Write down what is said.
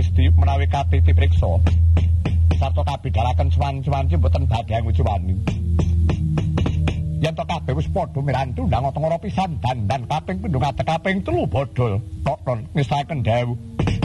wis menawi katiti priksa sarta kabidalaken suwan-suwanci mboten badhe nguju wani. Yen to kabeh wis padha mirantu ndang tengara pisan dan kaping pindho ngadeg kaping 3 bodol kok ngesaken dawuh.